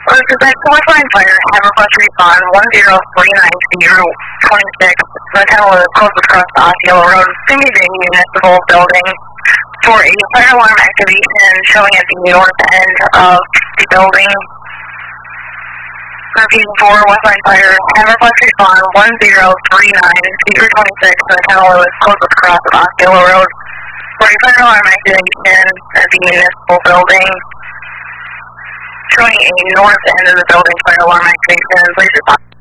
This is at Westline Fire, have request respond 1039-026, Centennial close across the Osceola Road, Simi Municipal Building, for a fire alarm activation showing at the north end of the building. Repeating for Westline Fire, have request respond 1039-026, Centennial close across the Osceola Road, for a fire alarm activation at the municipal building. Showing a north end of the building fire alarm activation, please respond.